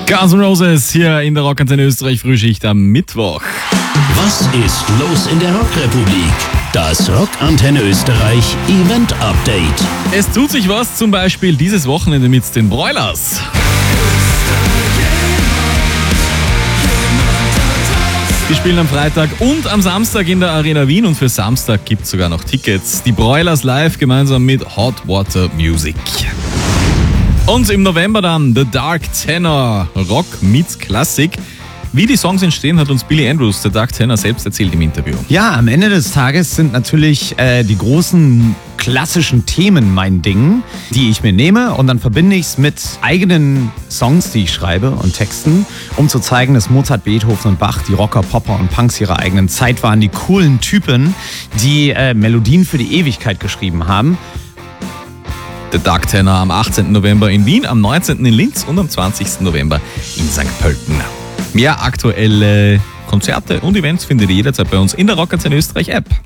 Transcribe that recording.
Guns N' Roses hier in der Rockantenne Österreich Frühschicht am Mittwoch. Was ist los in der Rockrepublik? Das Rockantenne Österreich Event Update. Es tut sich was, zum Beispiel dieses Wochenende mit den Broilers. Die spielen am Freitag und am Samstag in der Arena Wien und für Samstag gibt es sogar noch Tickets. Die Broilers live gemeinsam mit Hot Water Music. Und im November dann The Dark Tenor, Rock meets Klassik. Wie die Songs entstehen, hat uns Billy Andrews, der Dark Tenor, selbst erzählt im Interview. Ja, am Ende des Tages sind natürlich die großen klassischen Themen mein Ding, die ich mir nehme und dann verbinde ich es mit eigenen Songs, die ich schreibe und Texten, um zu zeigen, dass Mozart, Beethoven und Bach, die Rocker, Popper und Punks ihrer eigenen Zeit waren, die coolen Typen, die Melodien für die Ewigkeit geschrieben haben. The Dark Tenor am 18. November in Wien, am 19. in Linz und am 20. November in St. Pölten. Mehr aktuelle Konzerte und Events findet ihr jederzeit bei uns in der Rockantenne Österreich App.